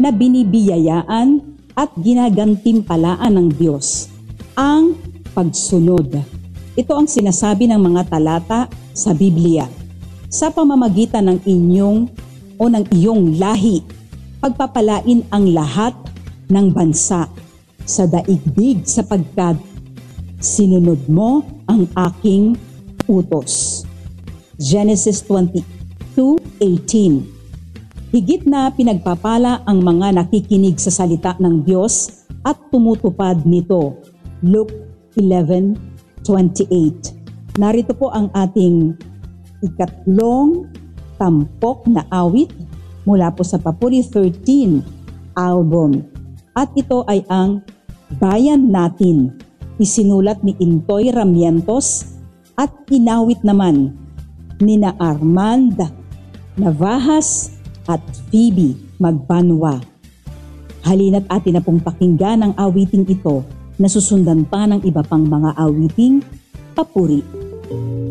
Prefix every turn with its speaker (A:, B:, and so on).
A: na binibiyayaan at ginagantimpalaan ng Diyos, ang pagsunod. Ito ang sinasabi ng mga talata sa Biblia. Sa pamamagitan ng iyong lahi, pagpapalain ang lahat ng bansa sa daigdig sapagkat sinunod mo ang aking utos. Genesis 22:18. Higit na pinagpapala ang mga nakikinig sa salita ng Diyos at tumutupad nito. Luke 11:28. Narito po ang ating ikatlong tampok na awit mula po sa Papuri 13 album. At ito ay ang Bayan Natin. Isinulat ni Intoy Ramientos at inawit naman ni na Armand Navajas at Phoebe Magbanwa. Halina't atin na pong pakinggan ang awiting ito na susundan pa ng iba pang mga awiting papuri.